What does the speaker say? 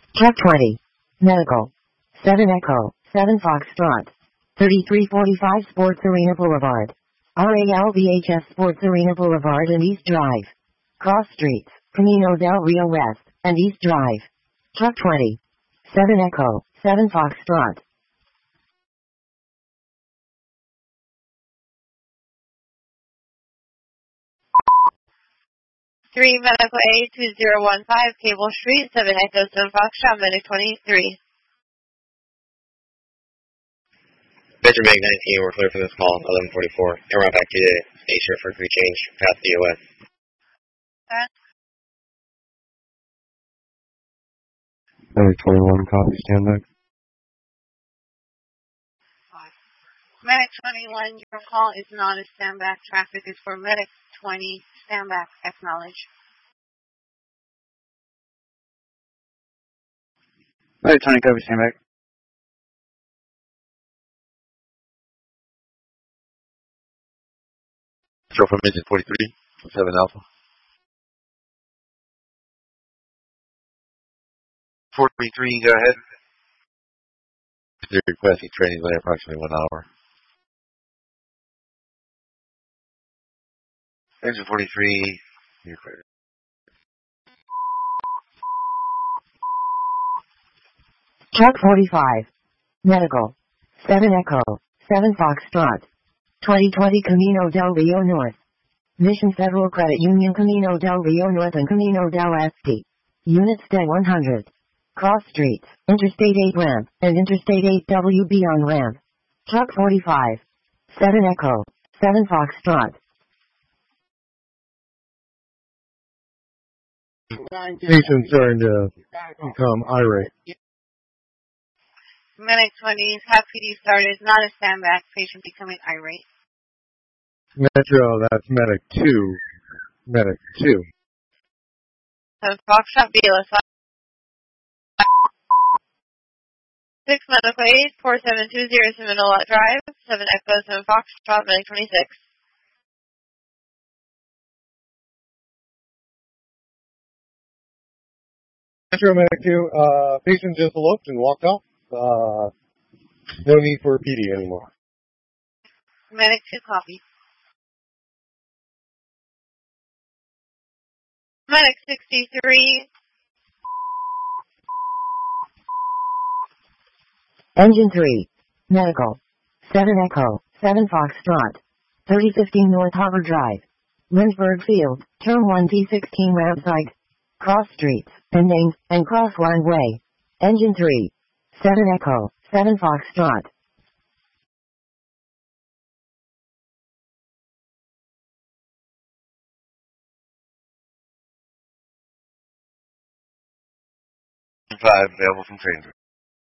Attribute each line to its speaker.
Speaker 1: Truck 20. Medical. 7 Echo. 7 Foxtrot. 3345 Sports Arena Boulevard. RALVHS Sports Arena Boulevard and East Drive. Cross Streets, Camino del Rio West, and East Drive. Truck 20. 7 Echo. 7 Foxtrot.
Speaker 2: 3 Medical A 2015 Cable Street, 7 Echo 7 Foxtrot, Medic 23.
Speaker 3: Metro Meg 19, we're clear for this call, 1144. And we're back to the station for crew change, past the OS.
Speaker 4: Medic 21, copy, stand back.
Speaker 2: Medic 21, your call is not a stand back. Traffic is for Medic 20, stand back, acknowledge.
Speaker 5: Medic 20, copy, stand back.
Speaker 4: Control from engine 43, 7 Alpha. 433, go ahead. They're requesting training delay approximately 1 hour. Engine 43, you're clear.
Speaker 1: Truck 45. Medical. 7 Echo. 7 Foxtrot. 2020 Camino del Rio North. Mission Federal Credit Union Camino del Rio North and Camino del Este. Units day 100. Cross Streets, Interstate 8 ramp, and Interstate 8WB on ramp. Truck 45. 7 Echo. 7 Foxtrot.
Speaker 4: Patient starting to become irate.
Speaker 2: Medic 20, half PD started, not a stand back, patient becoming irate.
Speaker 4: Metro, that's Medic 2. Medic 2.
Speaker 2: 7 Foxtrot, BLS 6 Medical 8, 4720 Seminole Drive, 7 Echo 7 Foxtrot, Medic 26.
Speaker 4: Metro Medic 2, patient just eloped and walked off. No need for a PD anymore.
Speaker 2: Medic 2 copy. Medic 63.
Speaker 1: Engine 3. Medical. 7 Echo. 7 Foxtrot. 3015 North Harbor Drive. Lynchburg Field. Turn 1 T16 ramp site. Cross Streets, and names, and Crossline Way. Engine 3. 7 Echo. 7 Foxtrot.
Speaker 4: Five available from train.